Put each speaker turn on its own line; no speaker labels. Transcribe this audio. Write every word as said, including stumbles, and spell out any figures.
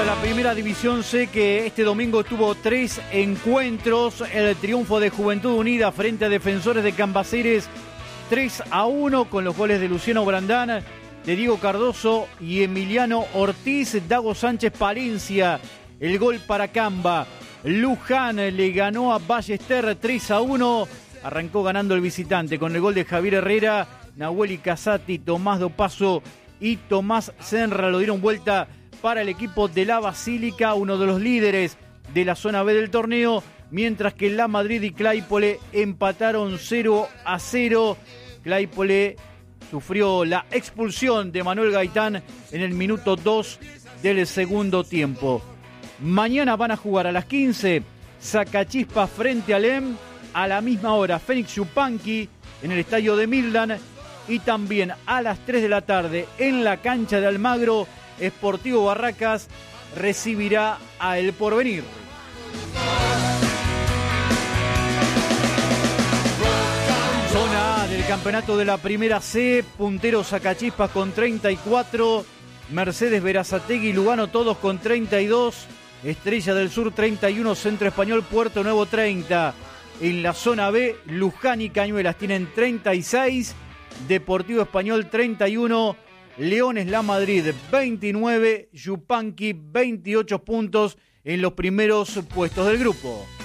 a la primera división C, que este domingo tuvo tres encuentros. El triunfo de Juventud Unida frente a Defensores de Cambaceres tres a uno con los goles de Luciano Brandán, de Diego Cardoso y Emiliano Ortiz. Dago Sánchez Palencia, el gol para Camba. Luján le ganó a Ballester tres a uno. Arrancó ganando el visitante con el gol de Javier Herrera. Nahuel Casati, Tomás Dopaso y Tomás Senra lo dieron vuelta para el equipo de la Basílica, uno de los líderes de la zona B del torneo, mientras que La Madrid y Claypole empataron cero a cero. Claypole sufrió la expulsión de Manuel Gaitán en el minuto dos del segundo tiempo. Mañana van a jugar a las quince Sacachispa frente al E M, a la misma hora Fénix Yupanqui en el estadio de Mildan, y también a las tres de la tarde en la cancha de Almagro, Sportivo Barracas recibirá a El Porvenir. Zona A del campeonato de la Primera C, puntero Sacachispas con treinta y cuatro, Mercedes Berazategui y Lugano todos con treinta y dos, Estrella del Sur treinta y uno, Centro Español Puerto Nuevo treinta. En la zona B, Luján y Cañuelas tienen treinta y seis, Deportivo Español treinta y uno, Leones La Madrid veintinueve, Yupanqui veintiocho puntos en los primeros puestos del grupo.